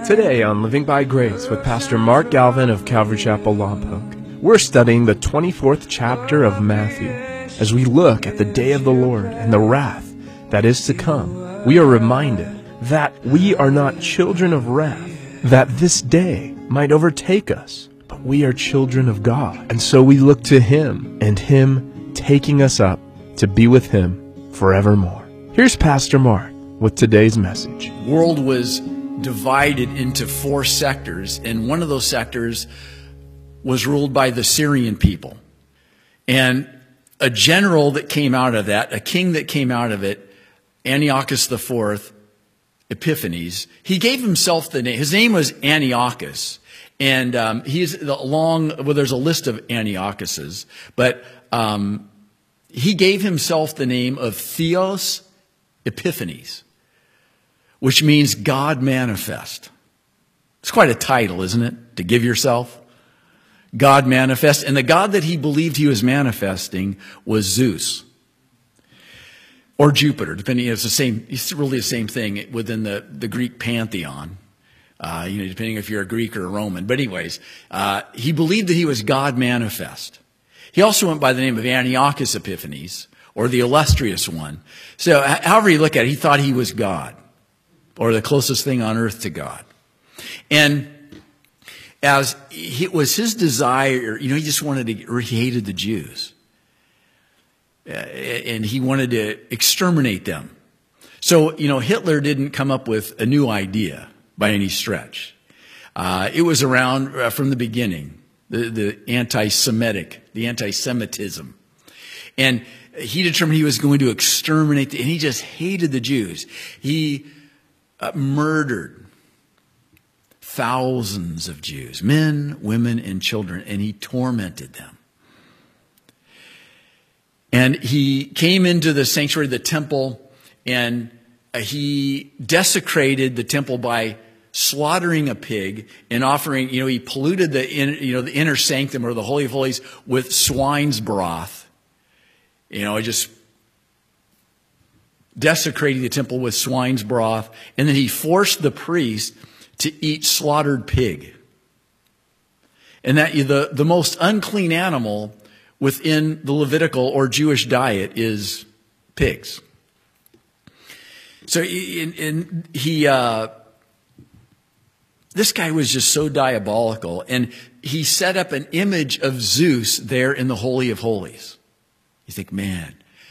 Today on Living by Grace with Pastor Mark Galvin of Calvary Chapel, Lompoc, we're studying the 24th chapter of Matthew. As we look at the day of the Lord and the wrath that is to come, we are reminded that we are not children of wrath, that this day might overtake us, but we are children of God. And so we look to Him and Him taking us up to be with Him forevermore. Here's Pastor Mark with today's message. The world was divided into 4 sectors, and one of those sectors was ruled by the Syrian people. And a general that came out of that, a king that came out of it, Antiochus IV Epiphanes, he gave himself the name. His name was Antiochus. And there's a list of Antiochuses, but he gave himself the name of Theos Epiphanes, which means God manifest. It's quite a title, isn't it, to give yourself? God manifest. And the God that he believed he was manifesting was Zeus or Jupiter, depending. It's really the same thing within the Greek pantheon, depending if you're a Greek or a Roman. But anyways, he believed that he was God manifest. He also went by the name of Antiochus Epiphanes, or the illustrious one. So however you look at it, he thought he was God, or the closest thing on earth to God. And as it was his desire, he just he hated the Jews. And he wanted to exterminate them. So, Hitler didn't come up with a new idea by any stretch. It was around from the beginning, the anti-Semitism. And he determined he was going to exterminate, and he just hated the Jews. He murdered thousands of Jews, men, women, and children, and he tormented them. And he came into the sanctuary, the temple, and he desecrated the temple by slaughtering a pig and offering, he polluted the inner sanctum or the Holy of Holies with swine's broth. Just desecrating the temple with swine's broth. And then he forced the priest to eat slaughtered pig. And that the most unclean animal within the Levitical or Jewish diet is pigs. So this guy was just so diabolical, and he set up an image of Zeus there in the Holy of Holies. You think, man,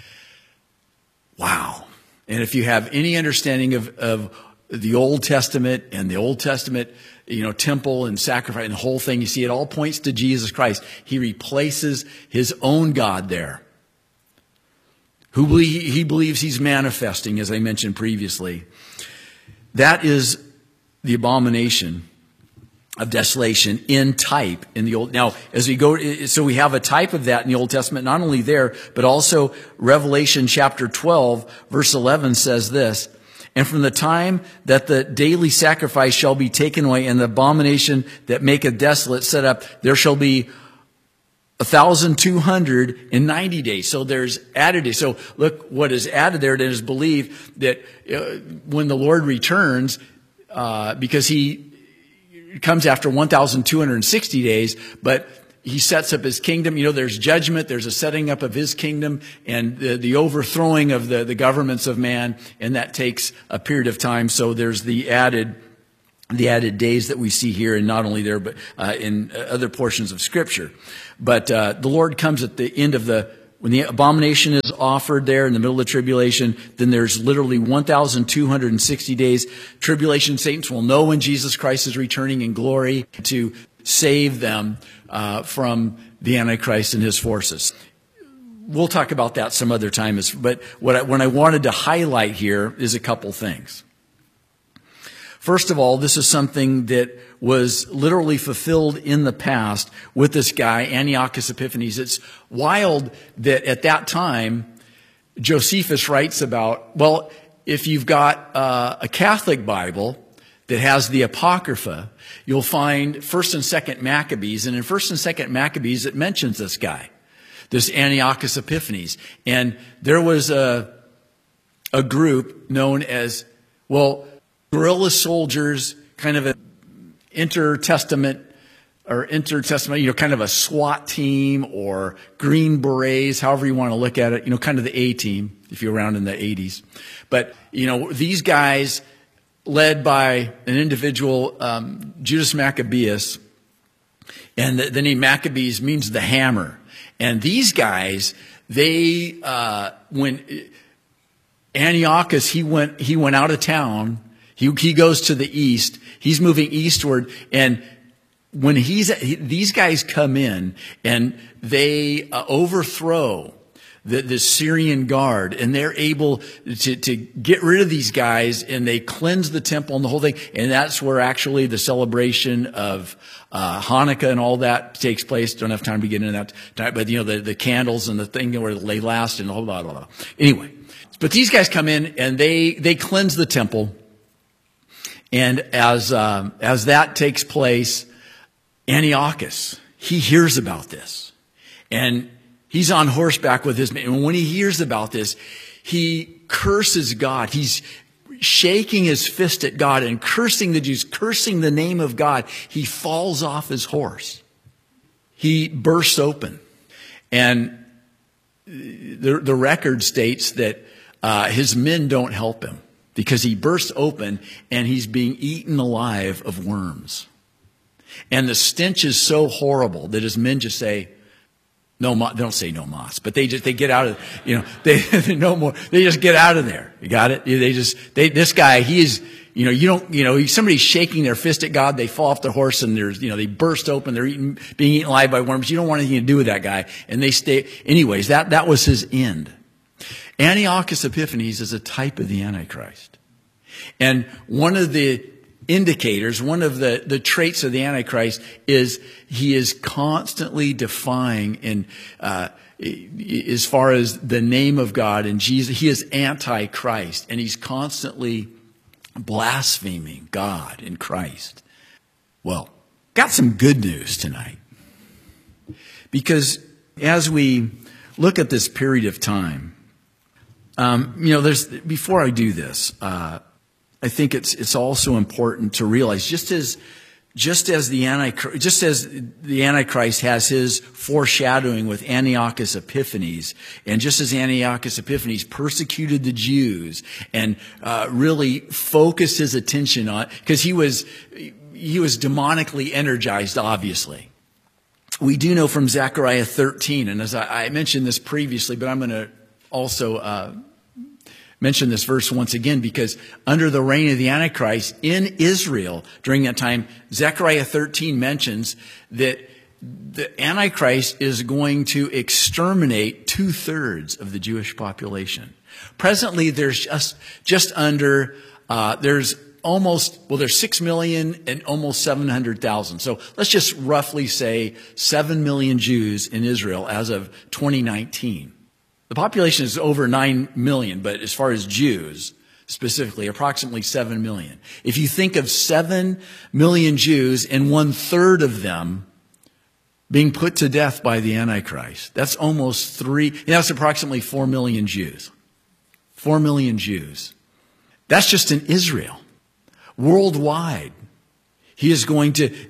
wow. And if you have any understanding of the Old Testament and the Old Testament, temple and sacrifice and the whole thing, you see it all points to Jesus Christ. He replaces his own God there, who he believes he's manifesting, as I mentioned previously. That is the abomination of desolation in type in the Old. Now, as we go, so we have a type of that in the Old Testament, not only there, but also Revelation chapter 12, verse 11 says this: "And from the time that the daily sacrifice shall be taken away, and the abomination that maketh desolate set up, there shall be 1,290 days." So there's added days. So look what is added there. It is believed that when the Lord returns, because he comes after 1,260 days, but he sets up his kingdom. There's judgment, there's a setting up of his kingdom, and the overthrowing of the governments of man, and that takes a period of time. So there's the added days that we see here, and not only there, but in other portions of Scripture. But the Lord comes at the end of when the abomination is offered there in the middle of the tribulation, then there's literally 1,260 days. Tribulation saints will know when Jesus Christ is returning in glory to save them from the Antichrist and his forces. We'll talk about that some other time. But what I wanted to highlight here is a couple things. First of all, this is something that was literally fulfilled in the past with this guy, Antiochus Epiphanes. It's wild that at that time, Josephus writes about, well, if you've got a Catholic Bible that has the Apocrypha, you'll find 1st and 2nd Maccabees. And in 1st and 2nd Maccabees, it mentions this guy, this Antiochus Epiphanes. And there was a group known as, guerrilla soldiers, kind of intertestament, kind of a SWAT team or Green Berets, however you want to look at it, kind of the A team, if you're around in the 80s. But, these guys led by an individual, Judas Maccabeus, and the name Maccabees means the hammer. And these guys, when Antiochus, he went out of town. He goes to the east. He's moving eastward, and when these guys come in and they overthrow the Syrian guard, and they're able to get rid of these guys, and they cleanse the temple and the whole thing. And that's where actually the celebration of Hanukkah and all that takes place. Don't have time to get into that, but the candles and the thing where they last and blah, blah, blah, blah. Anyway, but these guys come in and they cleanse the temple. And as that takes place, Antiochus, he hears about this, and he's on horseback with his men. And when he hears about this, he curses God. He's shaking his fist at God and cursing the Jews, cursing the name of God. He falls off his horse. He bursts open. And the record states that his men don't help him because he bursts open and he's being eaten alive of worms. And the stench is so horrible that his men just say, no, they don't say no mas, but they get out of, no more. They just get out of there. You got it? This guy, he is, somebody's shaking their fist at God. They fall off their horse and they burst open. They're being eaten alive by worms. You don't want anything to do with that guy. And they stay. Anyways, that was his end. Antiochus Epiphanes is a type of the Antichrist. And one of the indicators, one of the traits of the Antichrist is he is constantly defying and as far as the name of God and Jesus, he is anti-Christ, and he's constantly blaspheming God and Christ. Well, got some good news tonight, because as we look at this period of time, before I do this, I think it's also important to realize just as the Antichrist has his foreshadowing with Antiochus Epiphanes, and just as Antiochus Epiphanes persecuted the Jews and really focused his attention on, because he was demonically energized, obviously. We do know from Zechariah 13, and as I mentioned this previously, but I'm going to also mention this verse once again, because under the reign of the Antichrist in Israel during that time, Zechariah 13 mentions that the Antichrist is going to exterminate 2/3 of the Jewish population. Presently, there's just under, there's 6 million and almost 700,000. So let's just roughly say 7 million Jews in Israel as of 2019. The population is over 9 million, but as far as Jews, specifically, approximately 7 million. If you think of 7 million Jews and 1/3 of them being put to death by the Antichrist, that's that's approximately 4 million Jews. 4 million Jews. That's just in Israel. Worldwide, he is going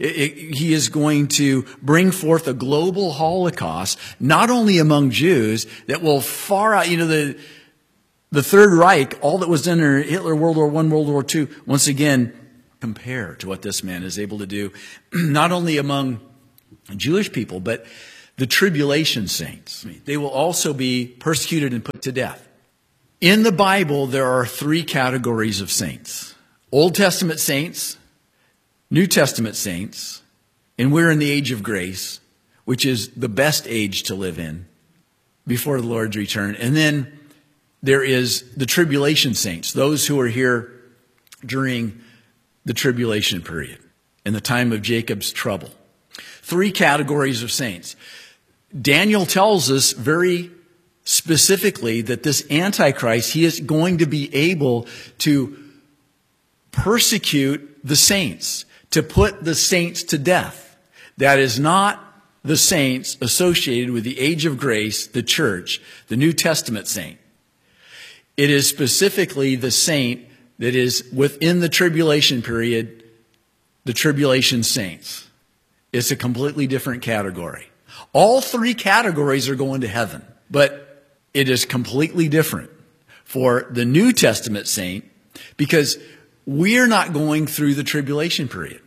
to bring forth a global Holocaust, not only among Jews, that will far out, the Third Reich, all that was done under Hitler, World War I, World War II, once again, compare to what this man is able to do, not only among Jewish people, but the tribulation saints. They will also be persecuted and put to death. In the Bible, there are 3 categories of saints: Old Testament saints, New Testament saints, and we're in the age of grace, which is the best age to live in before the Lord's return. And then there is the tribulation saints, those who are here during the tribulation period, in the time of Jacob's trouble. 3 categories of saints. Daniel tells us very specifically that this Antichrist, he is going to be able to persecute the saints, to put the saints to death. That is not the saints associated with the age of grace, the church, the New Testament saint. It is specifically the saint that is within the tribulation period the tribulation saints. It's a completely different category. All three categories are going to heaven, but it is completely different for the New Testament saint because we're not going through the tribulation period.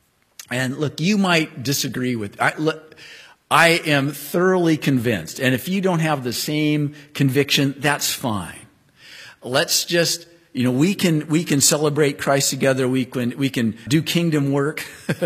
And look, you might disagree with, I am thoroughly convinced. And if you don't have the same conviction, that's fine. Let's just, we can celebrate Christ together. We can do kingdom work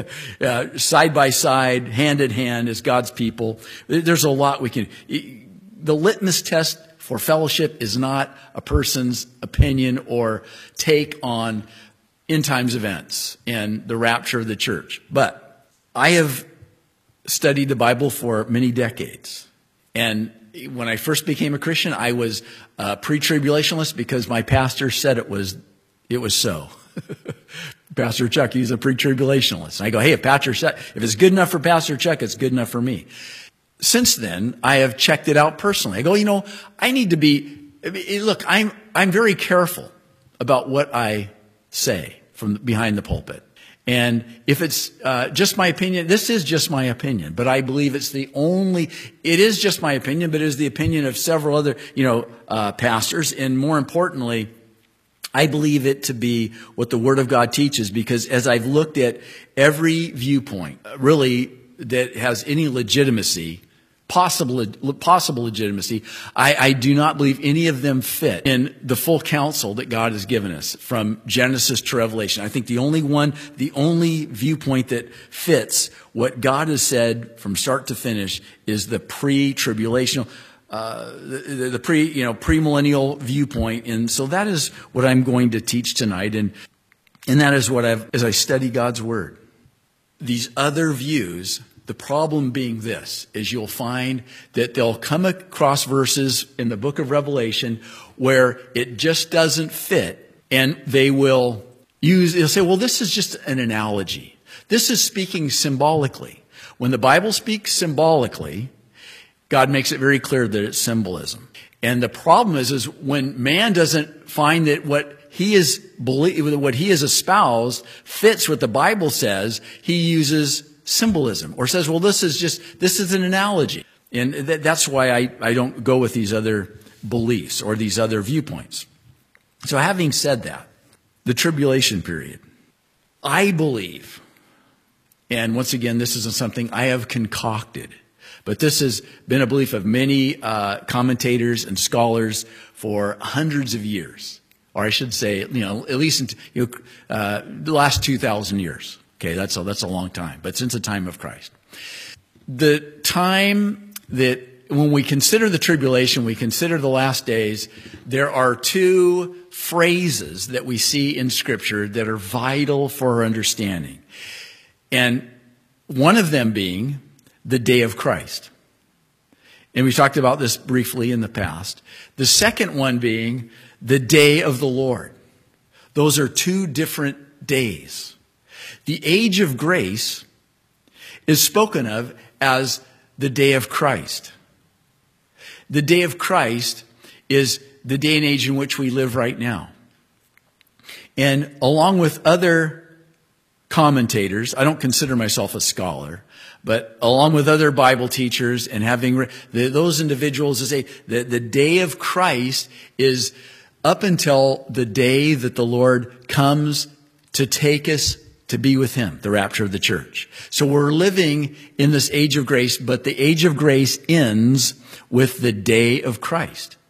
side by side, hand in hand as God's people. There's a lot we can. The litmus test for fellowship is not a person's opinion or take on end times events and the rapture of the church. But I have studied the Bible for many decades. And when I first became a Christian, I was a pre-tribulationalist because my pastor said it was so. Pastor Chuck, he's a pre-tribulationalist. And I go, hey, if it's good enough for Pastor Chuck, it's good enough for me. Since then, I have checked it out personally. I go, I need to be, look, I'm very careful about what I say from behind the pulpit. And if it's just my opinion, this is just my opinion, but I believe it is just my opinion, but it is the opinion of several other, pastors. And more importantly, I believe it to be what the Word of God teaches, because as I've looked at every viewpoint, really, that has any legitimacy, possible legitimacy, I do not believe any of them fit in the full counsel that God has given us from Genesis to Revelation. I think the only viewpoint that fits what God has said from start to finish is the pre-tribulational, the premillennial viewpoint. And so that is what I'm going to teach tonight. And that is what as I study God's Word. These other views, the problem being this, is you'll find that they'll come across verses in the book of Revelation where it just doesn't fit, and they'll say, well, this is just an analogy. This is speaking symbolically. When the Bible speaks symbolically, God makes it very clear that it's symbolism. And the problem is when man doesn't find that what he has espoused fits what the Bible says, he uses symbolism or says, well, this is an analogy. And that's why I don't go with these other beliefs or these other viewpoints. So having said that, the tribulation period, I believe, and once again, this isn't something I have concocted, but this has been a belief of many commentators and scholars for hundreds of years, or I should say, at least the last 2,000 years. Okay, that's a long time, but since the time of Christ. The time that when we consider the tribulation, we consider the last days, there are two phrases that we see in Scripture that are vital for our understanding. And one of them being the day of Christ. And we talked about this briefly in the past. The second one being the day of the Lord. Those are two different days. The age of grace is spoken of as the day of Christ. The day of Christ is the day and age in which we live right now. And along with other commentators, I don't consider myself a scholar, but along with other Bible teachers and having those individuals that say that the day of Christ is up until the day that the Lord comes to take us to be with Him, the rapture of the church. So we're living in this age of grace, but the age of grace ends with the day of Christ.